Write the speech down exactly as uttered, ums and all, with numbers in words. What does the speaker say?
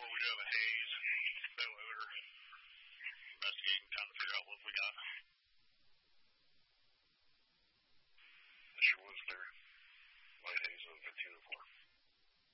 four, we do have a haze. That way we're investigating, trying to figure out what we got.